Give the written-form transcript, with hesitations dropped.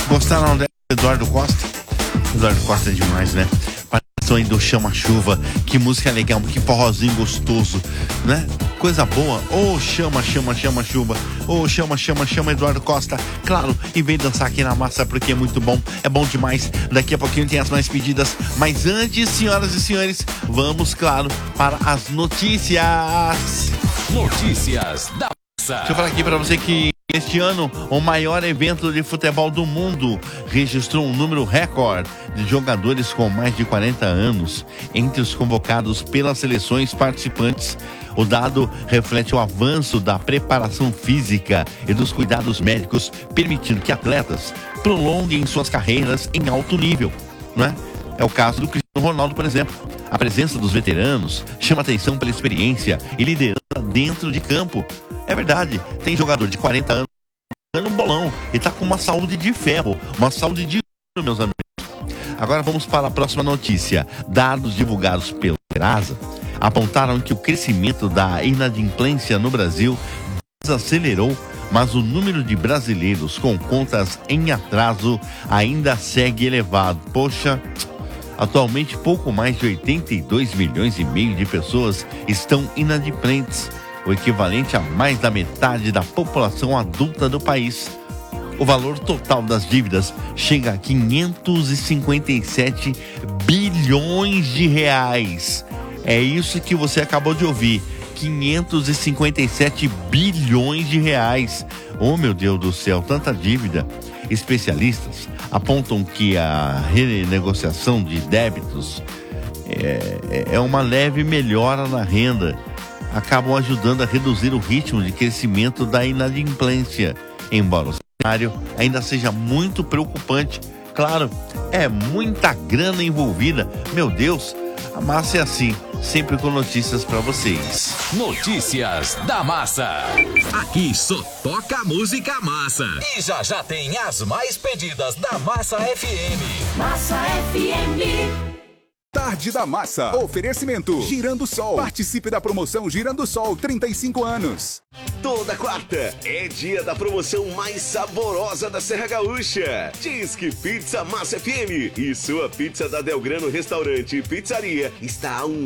Gostaram dela, Eduardo Costa? Eduardo Costa é demais, né? Participação aí do Chama Chuva. Que música legal, que forrozinho gostoso, né? Coisa boa. Ô, chama chuva. Ô, chama Eduardo Costa. Claro, e vem dançar aqui na massa porque é muito bom. É bom demais. Daqui a pouquinho tem as mais pedidas. Mas antes, senhoras e senhores, vamos, claro, para as notícias. Notícias da massa. Deixa eu falar aqui para você que este ano o maior evento de futebol do mundo registrou um número recorde de jogadores com mais de 40 anos entre os convocados pelas seleções participantes. O dado reflete o avanço da preparação física e dos cuidados médicos, permitindo que atletas prolonguem suas carreiras em alto nível, né? É o caso do Cristiano Ronaldo, por exemplo. A presença dos veteranos chama atenção pela experiência e liderança dentro de campo. É verdade, tem jogador de 40 anos dando um bolão e tá com uma saúde de ferro, uma saúde de ouro, meus amigos. Agora vamos para a próxima notícia. Dados divulgados pelo Serasa apontaram que o crescimento da inadimplência no Brasil desacelerou, mas o número de brasileiros com contas em atraso ainda segue elevado. Poxa, atualmente pouco mais de 82 milhões e meio de pessoas estão inadimplentes, o equivalente a mais da metade da população adulta do país. O valor total das dívidas chega a 557 bilhões de reais. É isso que você acabou de ouvir, 557 bilhões de reais. Oh, meu Deus do céu, tanta dívida. Especialistas apontam que a renegociação de débitos é uma leve melhora na renda. Acabam ajudando a reduzir o ritmo de crescimento da inadimplência, embora o cenário ainda seja muito preocupante. Claro, é muita grana envolvida. Meu Deus, a massa é assim, sempre com notícias para vocês. Notícias da massa. Aqui só toca música massa. E já tem as mais pedidas da Massa FM. Massa FM. Tarde da Massa. Oferecimento Girando Sol. Participe da promoção Girando Sol 35 anos. Toda quarta é dia da promoção mais saborosa da Serra Gaúcha. Disque Pizza Massa FM. E sua pizza da Delgrano Restaurante e Pizzaria está a